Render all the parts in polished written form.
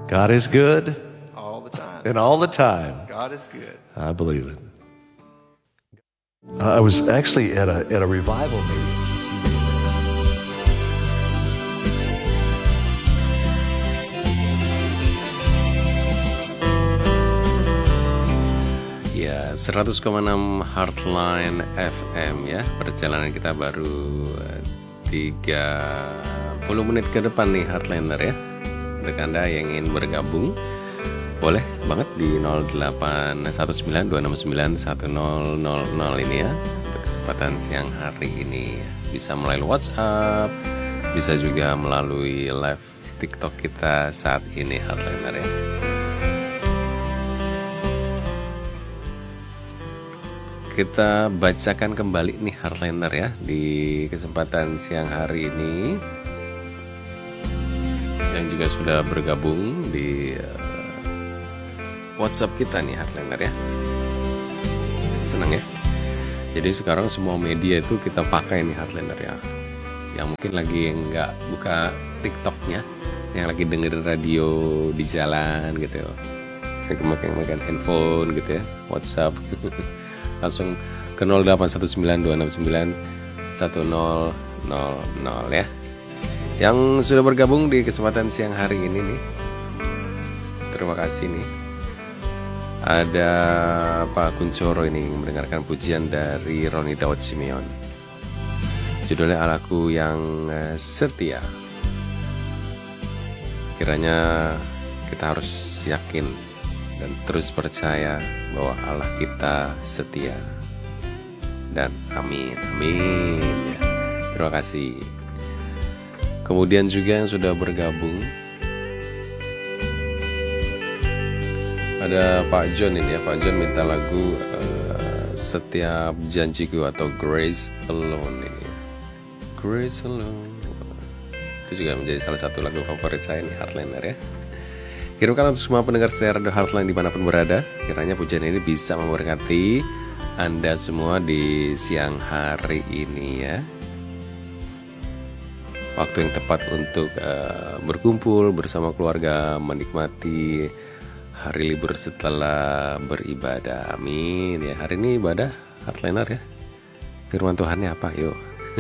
God is good. All the time. And all the time. God is good. I believe it. I was actually at a revival meeting. Ya, 100,6 Heartline FM ya. Perjalanan kita baru 30 menit ke depan nih Heartliner ya. Untuk Anda yang ingin bergabung, boleh banget di 0819269100 ini ya. Untuk kesempatan siang hari ini bisa melalui WhatsApp, bisa juga melalui live TikTok kita saat ini Heartliner ya. Kita bacakan kembali nih Heartliner ya di kesempatan siang hari ini, yang juga sudah bergabung di WhatsApp kita nih Heartliner ya. Senang ya. Jadi sekarang semua media itu kita pakai nih Heartliner ya. Yang mungkin lagi nggak buka TikToknya, yang lagi dengerin radio di jalan gitu ya, makan handphone gitu ya, WhatsApp langsung ke 0819269100 ya. Yang sudah bergabung di kesempatan siang hari ini nih, terima kasih nih. Ada Pak Kuncoro ini mendengarkan pujian dari Roni Daud Simeon. Judulnya Allahku yang setia. Kiranya kita harus yakin dan terus percaya bahwa Allah kita setia. Dan amin, amin ya. Terima kasih. Kemudian juga yang sudah bergabung ada Pak John ini ya. Pak John minta lagu Setiap Janjiku atau Grace Alone ini ya. Grace Alone. Itu juga menjadi salah satu lagu favorit saya nih Heartliner ya. Kirimkan untuk semua pendengar setia Radio Heartline dimanapun berada. Kiranya pujian ini bisa memberkati Anda semua di siang hari ini ya. Waktu yang tepat untuk berkumpul bersama keluarga, menikmati hari libur setelah beribadah. Amin ya. Hari ini ibadah Heartliner ya. Firman Tuhannya apa? Yuk.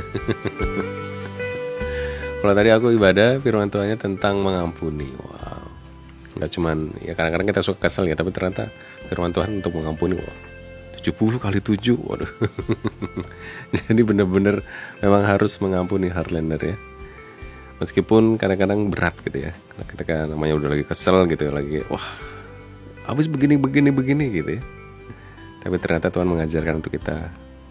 Kalau tadi aku ibadah, firman Tuhannya tentang mengampuni. Wow. Nggak cuman, ya kadang-kadang kita suka kesel ya, tapi ternyata firman Tuhan untuk mengampuni. Wow. 70 kali 7, waduh. Jadi benar-benar memang harus mengampuni Heartliner ya. Meskipun kadang-kadang berat gitu ya. Ketika namanya udah lagi kesel gitu ya, lagi wah habis begini gitu ya. Tapi ternyata Tuhan mengajarkan untuk kita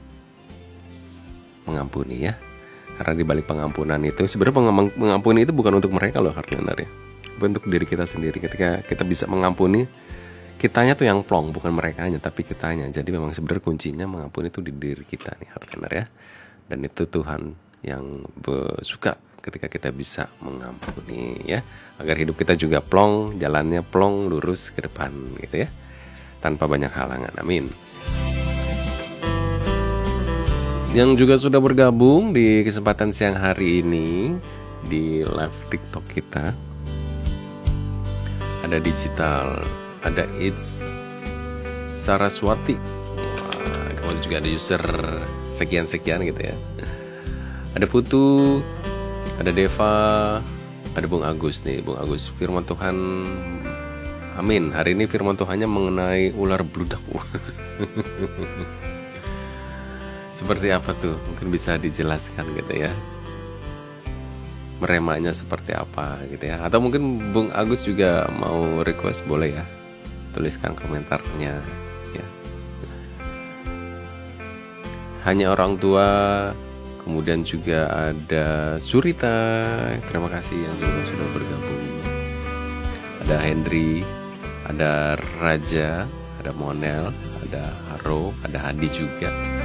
mengampuni ya. Karena di balik pengampunan itu sebenarnya mengampuni itu bukan untuk mereka loh Heartliner ya. Untuk diri kita sendiri. Ketika kita bisa mengampuni, kitanya tuh yang plong, bukan merekanya tapi kitanya. Jadi memang sebenarnya kuncinya mengampuni itu di diri kita nih Heartliner ya. Dan itu Tuhan yang suka ketika kita bisa mengampuni ya, agar hidup kita juga plong, jalannya plong, lurus ke depan gitu ya, tanpa banyak halangan. Amin. Yang juga sudah bergabung di kesempatan siang hari ini di live TikTok kita, ada Digital, ada It's Saraswati, kemudian juga ada user sekian-sekian gitu ya. Ada Putu, ada Deva, ada Bung Agus nih. Bung Agus, firman Tuhan, amin. Hari ini firman Tuhannya mengenai ular bludak. Seperti apa tuh? Mungkin bisa dijelaskan gitu ya. Meremanya seperti apa gitu ya. Atau mungkin Bung Agus juga mau request, boleh ya. Tuliskan komentarnya ya. Hanya orang tua. Kemudian juga ada Surita. Terima kasih yang juga sudah bergabung. Ada Hendri, ada Raja, ada Monel, ada Haro, ada Hadi juga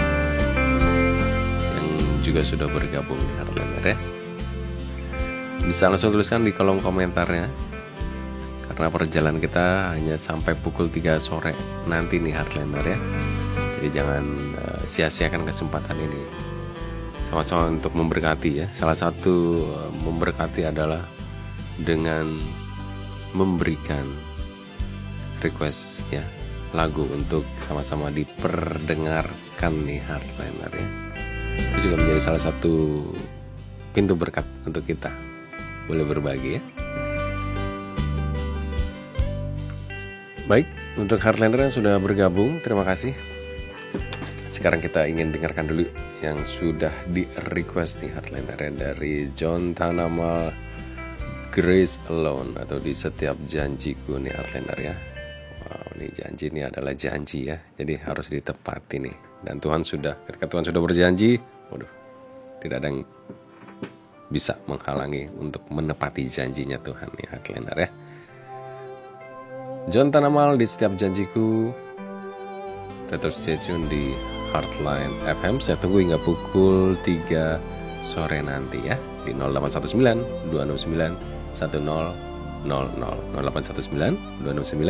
yang juga sudah bergabung di Heartliner ya. Bisa langsung tuliskan di kolom komentarnya. Karena perjalanan kita hanya sampai pukul 3 sore nanti nih Heartliner ya. Jadi jangan sia-siakan kesempatan ini. Sama-sama untuk memberkati ya. Salah satu memberkati adalah dengan memberikan request ya, lagu untuk sama-sama diperdengarkan nih Heartliner ya. Itu juga menjadi salah satu pintu berkat untuk kita boleh berbagi ya. Baik, untuk Heartliner yang sudah bergabung, terima kasih. Sekarang kita ingin dengarkan dulu yang sudah di request nih Heartliner dari John Tanamal, Grace Alone atau di setiap janjiku nih Heartliner ya. Wow, ini janji ini adalah janji ya, jadi harus ditepati nih. Dan Tuhan sudah, ketika Tuhan sudah berjanji, waduh, tidak ada yang bisa menghalangi untuk menepati janjinya Tuhan nih Heartliner ya. John Tanamal di setiap janjiku. Tetap stay tune di Heartline FM. Saya tunggu hingga pukul 3 sore nanti ya, di 0819 269 1000, 0819 269